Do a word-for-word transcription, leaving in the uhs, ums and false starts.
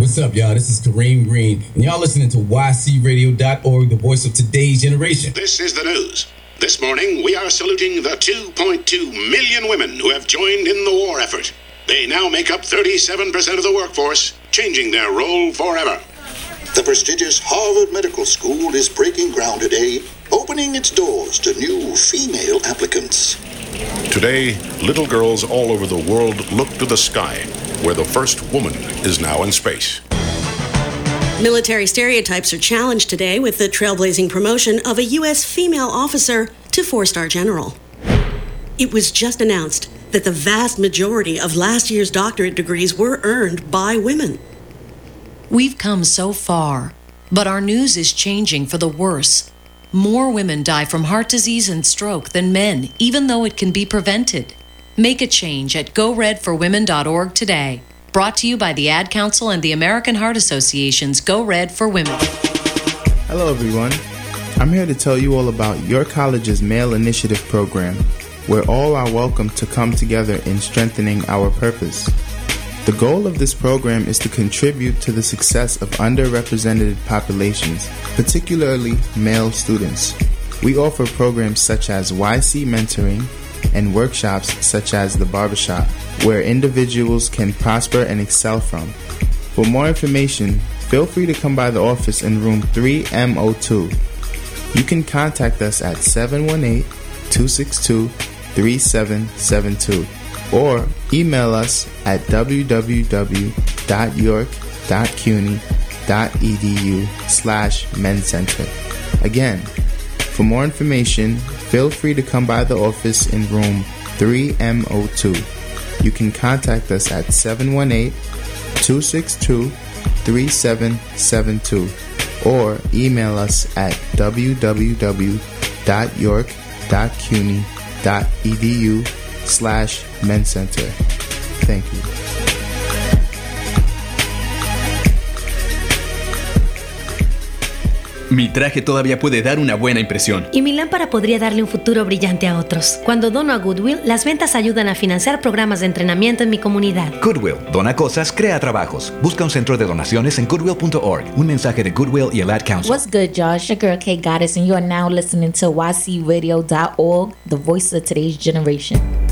What's up, y'all? This is Kareem Green, and y'all listening to Y C radio dot org, the voice of today's generation. This is the news. This morning, we are saluting the two point two million women who have joined in the war effort. They now make up thirty-seven percent of the workforce, changing their role forever. The prestigious Harvard Medical School is breaking ground today, opening its doors to new female applicants. Today, little girls all over the world look to the sky, where the first woman is now in space. Military stereotypes are challenged today with the trailblazing promotion of a U S female officer to four-star general. It was just announced that the vast majority of last year's doctorate degrees were earned by women. We've come so far, but our news is changing for the worse. More women die from heart disease and stroke than men, even though it can be prevented. Make a change at go red for women dot org today. Brought to you by the Ad Council and the American Heart Association's Go Red for Women. Hello, everyone. I'm here to tell you all about your college's Male Initiative program, where all are welcome to come together in strengthening our purpose. The goal of this program is to contribute to the success of underrepresented populations, particularly male students. We offer programs such as Y C Mentoring and workshops such as The Barbershop, where individuals can prosper and excel from. For more information, feel free to come by the office in room three M oh two. You can contact us at seven one eight, two six two, three seven seven two or email us at w w w dot york dot cuny dot e d u slash men's center. Again, for more information, feel free to come by the office in room three M oh two. You can contact us at seven one eight, two six two, three seven seven two or email us at w w w dot york dot cuny dot e d u slash men's center. Thank you. Mi traje todavía puede dar una buena impresión. Y mi lámpara podría darle un futuro brillante a otros. Cuando dono a Goodwill, las ventas ayudan a financiar programas de entrenamiento en mi comunidad. Goodwill, dona cosas, crea trabajos. Busca un centro de donaciones en goodwill punto org. Un mensaje de Goodwill y el Ad Council. What's good, y'all? It's your girl K Goddess, and you are now listening to Y C radio dot org, the voice of today's generation.